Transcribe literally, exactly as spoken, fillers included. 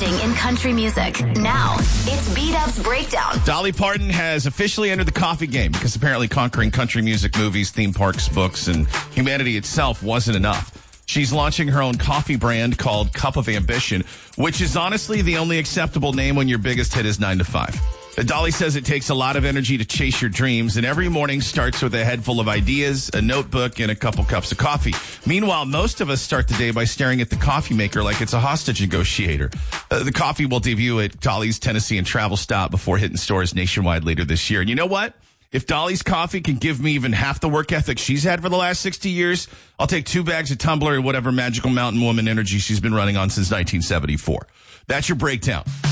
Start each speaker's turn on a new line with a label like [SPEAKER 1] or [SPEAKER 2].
[SPEAKER 1] trending in country music. Now, it's B-Dub's Breakdown.
[SPEAKER 2] Dolly Parton has officially entered the coffee game because apparently conquering country music, movies, theme parks, books, and humanity itself wasn't enough. She's launching her own coffee brand called Cup of Ambition, which is honestly the only acceptable name when your biggest hit is nine to five. Dolly says it takes a lot of energy to chase your dreams, and every morning starts with a head full of ideas, a notebook, and a couple cups of coffee. Meanwhile, most of us start the day by staring at the coffee maker like it's a hostage negotiator. Uh, the coffee will debut at Dolly's Tennessee and travel stop before hitting stores nationwide later this year. And you know what? If Dolly's coffee can give me even half the work ethic she's had for the last sixty years, I'll take two bags of Tumbler and whatever magical mountain woman energy she's been running on since nineteen seventy-four. That's your breakdown.